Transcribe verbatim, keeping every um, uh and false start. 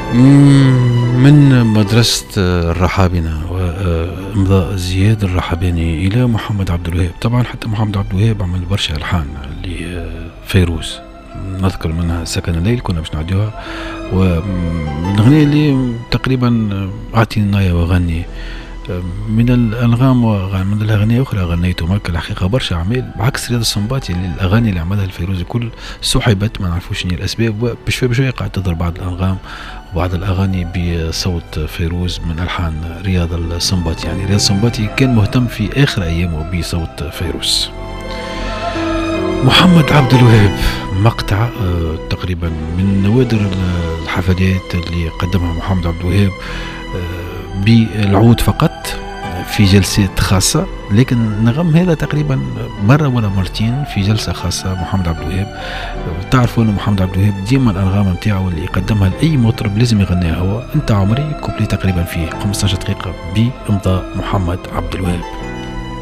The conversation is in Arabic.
مم، من مدرسة الرحابنة وإمضاء زياد الرحباني إلى محمد عبد الوهاب. طبعا حتى محمد عبد الوهاب عمل برشا ألحان لفيروز، نذكر منها سكن الليل كنا باش نعديوها، والأغنية اللي تقريبا أعطيني نايا وغني من الأنغام ومن الأغاني أخرى غنيته ماك. الحقيقة برشا أعمال بعكس رياض السنباطي اللي الأغاني اللي عملها الفيروز كل سحبت ما نعرفوش شنو الأسباب، بشوي بشوي قاعد تظهر بعض الأنغام وبعض الأغاني بصوت فيروز من ألحان رياض السنباطي. يعني رياض السنباطي كان مهتم في آخر أيامه بصوت فيروز. محمد عبد الوهاب مقطع آه تقريبا من نوادر الحفلات اللي قدمها محمد عبد الوهاب آه بالعود فقط في جلسات خاصة، لكن النغم هذا تقريبا مرة ولا مرتين في جلسة خاصة محمد عبد الوهاب. تعرفوا أن محمد عبد الوهاب ديما الأنغام نتاعو اللي يقدمها لأي مطرب لازم يغنيها هو. أنت عمري كوبلي تقريبا فيه خمسة عشر دقيقة بإمضاء محمد عبد الوهاب.